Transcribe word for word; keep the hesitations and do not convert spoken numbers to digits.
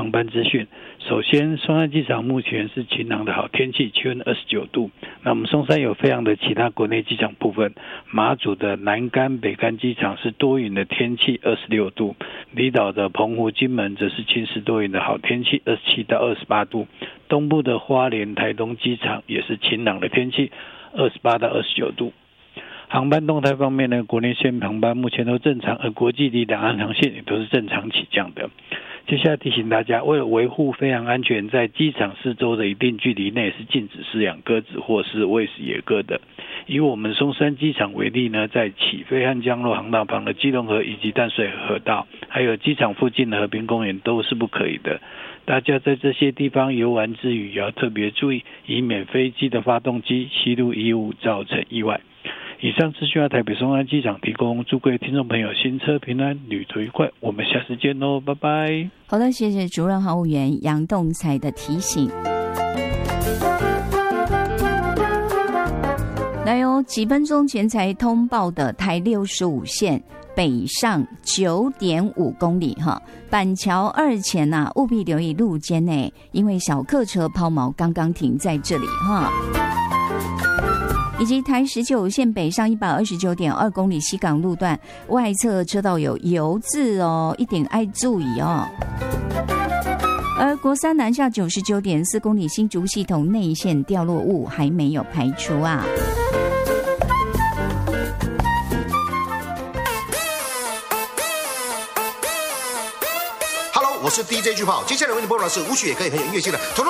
航班资讯。首先，松山机场目前是晴朗的好天气，气温二十九度。那我们松山有飞航的其他国内机场部分，马祖的南竿、北竿机场是多云的天气，二十六度。离岛的澎湖、金门则是晴时多云的好天气，二十七到二十八度。东部的花莲、台东机场也是晴朗的天气，二十八到二十九度。航班动态方面呢，国内线航班目前都正常，而国际离两岸航线也都是正常起降的。接下来提醒大家，为了维护飞航安全，在机场四周的一定距离内是禁止饲养鸽子或是喂食野鸽的。以我们松山机场为例呢，在起飞和降落航道旁的基隆河以及淡水河道，还有机场附近的和平公园都是不可以的。大家在这些地方游玩之余，也要特别注意，以免飞机的发动机吸入异物造成意外。以上资讯由台北松山机场提供，祝各位听众朋友行车平安，旅途愉快。我们下次见喽，拜拜。 好的，谢谢主任航务员杨栋才的提醒。来哟，几分钟前才通报的台六十五线北上九点五公里哈，板桥二前呐、啊，务必留意路肩内，因为小客车抛锚刚刚停在这里哈。以及台十九线北上一百二十九点二公里西港路段外侧车道有油渍哦，一定要注意哦。而国三南下九十九点四公里新竹系统内线掉落物还没有排除啊。 Hello， 我是 D J 巨炮，接下来为你播放的是舞曲也可以很有音乐性的。